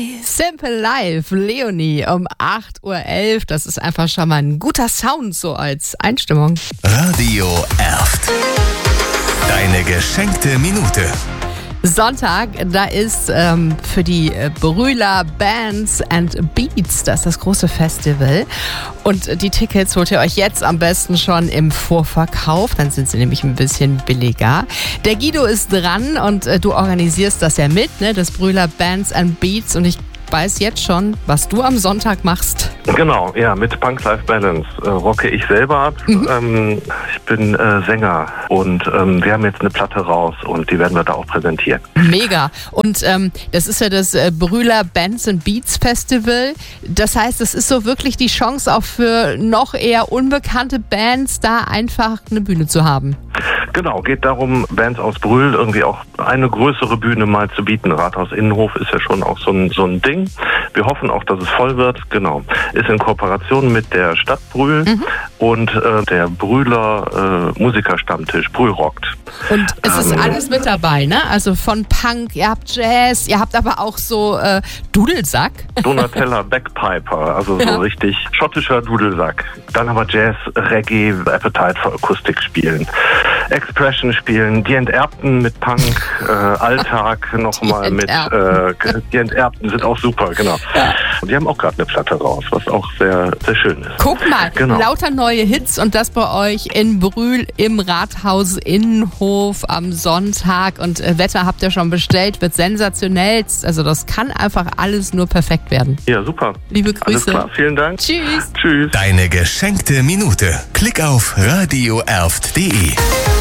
Simple Life, Leonie um 8.11 Uhr. Das ist einfach schon mal ein guter Sound so als Einstimmung. Radio Erft. Deine geschenkte Minute. Sonntag, da ist für die Brühler Bands and Beats, das ist das große Festival. Und die Tickets holt ihr euch jetzt am besten schon im Vorverkauf, dann sind sie nämlich ein bisschen billiger. Der Guido ist dran und du organisierst das ja mit, ne? Das Brühler Bands and Beats, und ich weiß jetzt schon, was du am Sonntag machst. Genau, ja, mit Punk-Life Balance rocke ich selber ab. Ich bin Sänger und wir haben jetzt eine Platte raus und die werden wir da auch präsentieren. Mega. Und das ist ja das Brühler Bands and Beats Festival. Das heißt, es ist so wirklich die Chance auch für noch eher unbekannte Bands, da einfach eine Bühne zu haben. Genau, geht darum, Bands aus Brühl irgendwie auch eine größere Bühne mal zu bieten. Rathaus Innenhof ist ja schon auch so ein Ding. Wir hoffen auch, dass es voll wird. Genau. Ist in Kooperation mit der Stadt Brühl und der Brühler Musikerstammtisch Brühl rockt. Und es ist alles mit dabei, ne? Also von Punk, ihr habt Jazz, ihr habt aber auch so Dudelsack. Donatella Backpiper, also so richtig schottischer Dudelsack. Dann haben wir Jazz, Reggae, Appetite für Akustik spielen. Expression spielen, die Enterbten mit Punk, Alltag nochmal mit, die Enterbten sind auch super, genau. Ja. Und die haben auch gerade eine Platte raus, was auch sehr, sehr schön ist. Guck mal, lauter neue Hits und das bei euch in Brühl im Rathaus Innenhof am Sonntag, und Wetter habt ihr schon bestellt, wird sensationell, also das kann einfach alles nur perfekt werden. Ja, super. Liebe Grüße. Alles klar, vielen Dank. Tschüss. Tschüss. Deine geschenkte Minute. Klick auf radioerft.de.